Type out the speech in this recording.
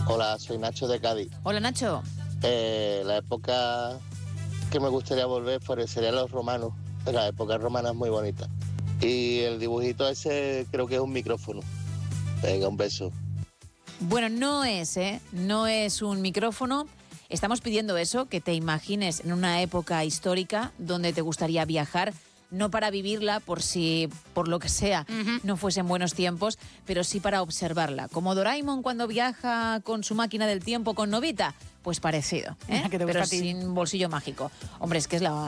Hola, soy Nacho de Cádiz. Hola, Nacho. La época que me gustaría volver sería los romanos. La época romana es muy bonita. Y el dibujito ese creo que es un micrófono. Venga, un beso. Bueno, no es un micrófono. Estamos pidiendo eso, que te imagines en una época histórica donde te gustaría viajar, no para vivirla por si, por lo que sea, no fuesen buenos tiempos, pero sí para observarla. Como Doraemon cuando viaja con su máquina del tiempo con Nobita, pues parecido, ¿eh? Que te gusta Pero a ti. sin bolsillo mágico. Hombre, es que es la